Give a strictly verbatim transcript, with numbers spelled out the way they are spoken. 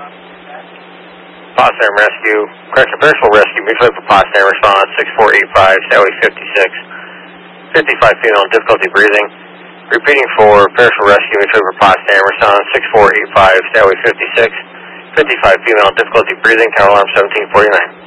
Potsdam Rescue, correction, Perishable Rescue, mutual for Potsdam, response six four eight five, Stairway fifty-six, fifty-five female, difficulty breathing. Repeating for Perishable Rescue, mutual for Potsdam, response six four eight five, Stairway fifty-six, fifty-five female, difficulty breathing, tower alarm seventeen forty-nine.